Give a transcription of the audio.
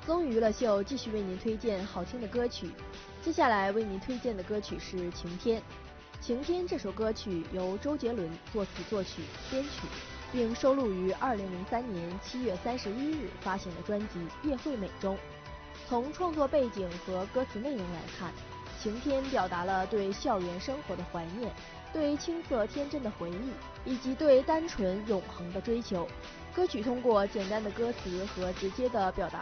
综娱乐秀继续为您推荐好听的歌曲，接下来为您推荐的歌曲是《晴天》。《晴天》这首歌曲由周杰伦作词作曲编曲，并收录于2003年7月31日发行的专辑《夜会美》中。从创作背景和歌词内容来看，《晴天》表达了对校园生活的怀念，对青涩天真的回忆，以及对单纯永恒的追求。歌曲通过简单的歌词和直接的表达